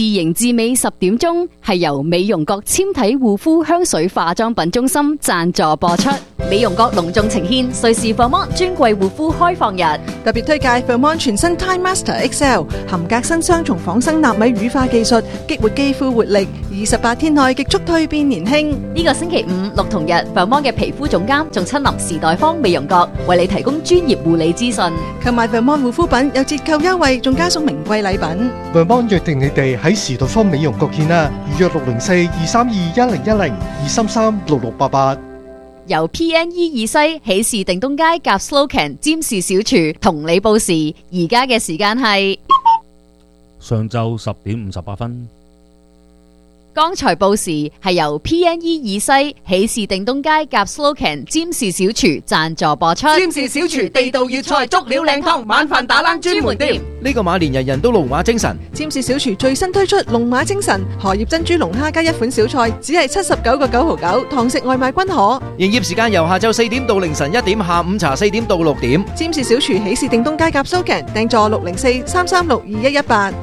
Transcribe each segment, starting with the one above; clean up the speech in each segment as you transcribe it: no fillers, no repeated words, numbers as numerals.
自型自美10點鐘係由美容閣纖體護膚香水化妝品中心贊助播出。美容閣隆重呈獻瑞士 Vermont 專櫃護膚開放日， 特別推介 Vermont 全新 Time Master XL， 含革新雙重仿生納米乳化技術，激活肌膚活力，28天內極速蛻變年輕。 呢個星期五六同日 Vermont 嘅皮膚總監仲親臨時代坊美容閣，為你提供專業護理資訊。 購買 Vermont 護膚品有折扣優惠，仲加送名貴禮品。 Vermont 約定你哋喺時代坊美容閣見啦，預約604-232-1010 233-6688。 由 PNE 二西喜事定東街夾 Slocan 占士小廚同你報時，而家嘅時間係上晝10點58分。 剛才報時係由 PNE 二西喜事定東街夾 Slocan 占士小廚贊助播出。 占士小廚地道粵菜足料靚湯，晚飯打冷專門店。 呢個馬年人人都龍馬精神。 占士小廚最新推出龍馬精神荷葉珍珠龍蝦加一款小菜，只係79.999，堂食外賣均可。 營業時間由下晝4點到凌晨1點，下午茶4點到6點。 占士小廚喜事定東街夾 Slocan， 訂座604-336-2118。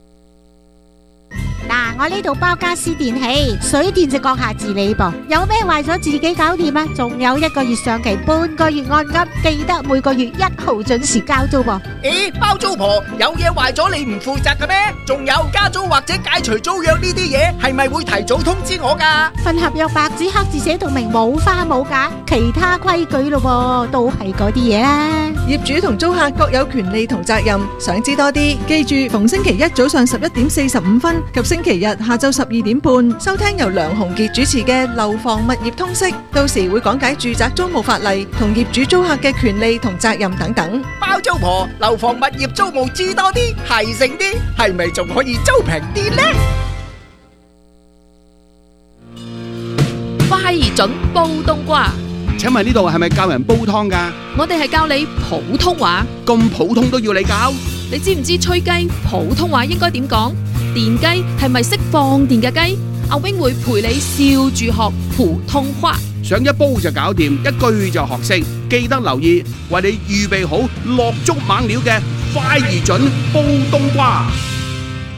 嗱，我呢度包家私電器，水電就閣下自理噃，有咩壞咗自己搞掂啊！仲有1個月上期，半個月按金，記得每個月1號準時交租噃。 咦，包租婆有嘢壞咗你唔負責嘅咩？仲有加租或者解除租約呢啲嘢，係咪會提早通知我㗎？ 份合約白紙黑字寫到明，冇花冇假，其他規矩咯喎，都係嗰啲嘢啦。 業主同租客各有權利同責任，想知多啲，記住逢星期一早上11點45分及星期日下晝12點半，收聽由梁鴻傑主持嘅《樓房物業通識》，到時會講解住宅租務法例同業主租客嘅權利同責任等等。 包租婆樓房物業租務知多啲，係剩啲，係咪仲可以租平啲呢？ 快而準煲冬瓜。 請問呢度係咪教人煲湯㗎？ 我哋係教你普通話。 咁普通都要你教？ 你知唔知吹雞普通話應該點講？電雞係咪識放電嘅雞？阿 wing 會陪你笑住學普通話， 想一煲就搞掂，一句就學識。記得留意，為你預備好落足猛料嘅快而準煲冬瓜。